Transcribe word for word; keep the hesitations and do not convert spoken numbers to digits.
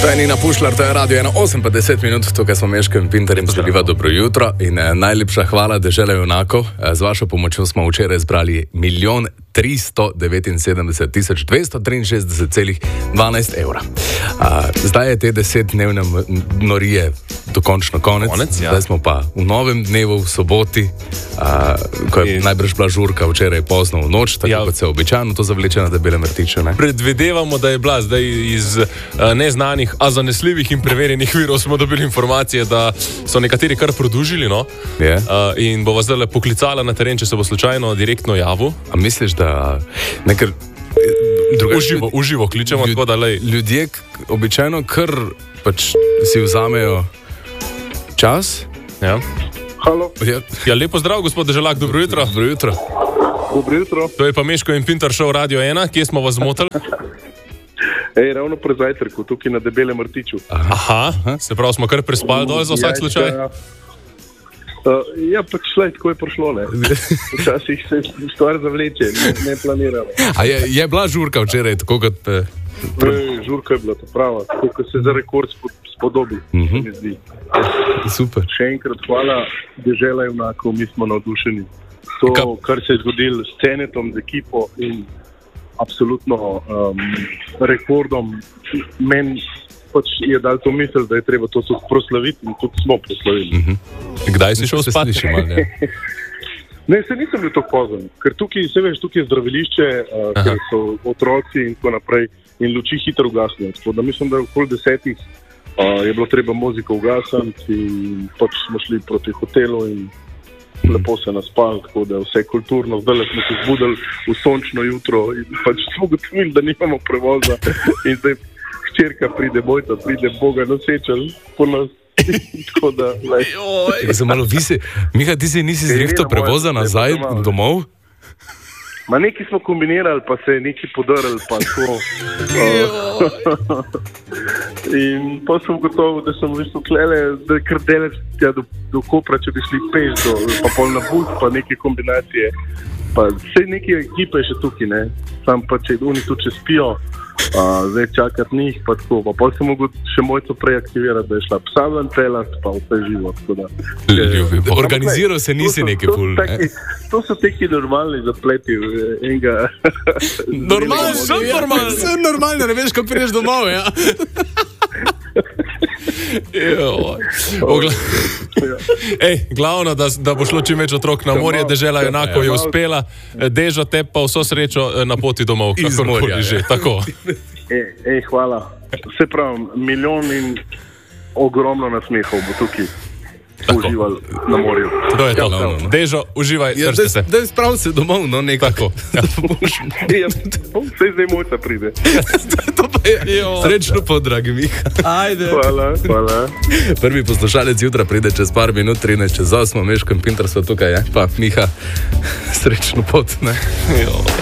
To je Nina Pušlar, to je Radio ena, osem pa deset minut, tukaj smo Meško in Pinter in želiva dobro jutro in eh, najlepša hvala Dežela junakov. Eh, z vašo pomočjo smo včeraj zbrali milijon tristo devetinsedemdeset tisoč dvesto triinšestdeset celih dvanajst evra. Eh, zdaj je te desetdnevne norije dokončno konec, konec ja. Zdaj smo pa v novem dnevu, v soboti, eh, ko je in... najbrž bila žurka včeraj pozno v noč, tako ja. Kot se običajno to zavleče na debele mrtiče. Ne? Predvidevamo, da je bila zdaj iz uh, neznanih, a zanesljivih in preverjenih virov smo dobili informacije, da so nekateri kar produžili, no? Yeah. Uh, in bo vas zdaj poklicala na teren, če se bo slučajno direktno javil. A misliš, da nekaj drugače? Uživo, uživo kličemo, ljud, tako da lej. Ljudje običajno kar pač si vzamejo čas. Ja. Halo. Ja. Ja, lepo zdrav, gospod Deželak, dobro jutro. Dobro jutro. Dobro jutro. To je pa Meško in Pinter show Radio ena, kje smo vas zmotili? Ej, ravno pri zajtrku, tukaj na debelem rtiču. Aha, se pravi, smo kar prespali dol za vsak slučaj? Ja, uh, ja pač šlej, tako je prišlo, ne. Včasih se stvar zavleče, ne, ne planiramo. A je, je bila žurka včeraj, tako kot... Eh, Ej, žurka je bila to prava, tako kot se za rekord spodobi, uh-huh. se mi zdi. Super. Še enkrat hvala Dežela junakov, mi smo navdušeni. To, Ka? kar se je zgodilo s Cenetom, z ekipo in absolutno um, rekordom, meni pač je dal to misel, da je treba to proslaviti in tudi smo proslavili. Uh-huh. Kdaj si šel spati? Ne, se nisem bil tako pozen, ker tukaj, se veš, tukaj je zdravilišče, uh, ker so otroci in tako naprej in luči hitro ugasnejo. Tako da mislim, da okoli desetih uh, je bilo treba muziko ugasniti in pač smo šli proti hotelu in lepo se naspali, tako da vse kulturno. Zdaj smo se zbudili v sončno jutro in pač smo gotovili, da nimamo prevoza in zdaj hčerka pride, bojta pride, Boga nosečel po nas. Tako da, lej. Zdaj malo visi. Miha, ti si nisi zrihto prevoza nazaj domov? Ma neki smo kombinirali, pa se je neki podarili, pa tako. In pa sem gotovo, da sem v bistvu klele, da je kar delec tja do, do Kopra, če bi šli peš, do, pa pol na bus, pa neke kombinacije. Pa vse neke ekipe še tukaj, ne. Sam pa če oni tu če spijo, a, zdaj čakati njih, pa tako. Pa pol sem mogel še mojco preaktivirati, da je šla psa ven pelat, pa vse živo, tako da. Ljubi, organiziral se nisi neki ful, ne. To so teki normalni zapleti enega... Normalno, sem normalno, sem normalno, ne veš, ko prideš domov, ja. Ogla... Ej, glavno, da, da bo šlo čim več otrok na morje, Dežela junakov je uspela, Dežo te pa vso srečo na poti domov, iz morja, že, tako. Ej, ej, hvala. Se pravim, milijon in ogromno nasmehov bo tukaj uživali na morju. To je to. Ja, Dežo, uživaj, ja, držite se. Daj sprav se domov, no nekako. Ja, vse zdaj mojca pride. To pa je, srečno po, dragi Miha. Ajde. Hvala, hvala. Prvi poslušalec jutra pride čez par minut, trinajst čez osem, Meško in Pinter so tukaj, ja? Pa Miha, srečno pot, ne? Jo.